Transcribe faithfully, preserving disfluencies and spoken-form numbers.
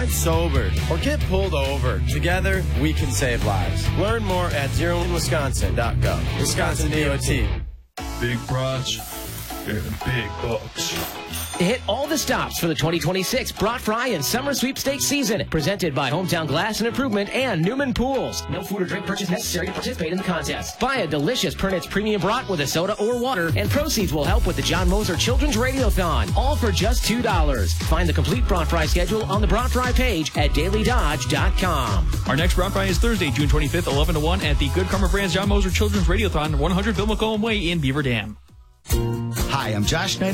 ride sober, or get pulled over. Together, we can save lives. Learn more at zero in wisconsin dot gov. Wisconsin D O T. Big brats and big bucks. Hit all the stops for the twenty twenty-six Brat Fry and Summer Sweepstakes season. Presented by Hometown Glass and Improvement and Newman Pools. No food or drink purchase necessary to participate in the contest. Buy a delicious Pernitz Premium Brat with a soda or water, and proceeds will help with the John Moser Children's Radiothon. All for just two dollars. Find the complete Brat Fry schedule on the Brat Fry page at daily dodge dot com. Our next Brat Fry is Thursday, June twenty-fifth, eleven to one at the Good Karma Brands John Moser Children's Radiothon, one hundred Bill McCollum Way in Beaver Dam. Hi, I'm Josh Knight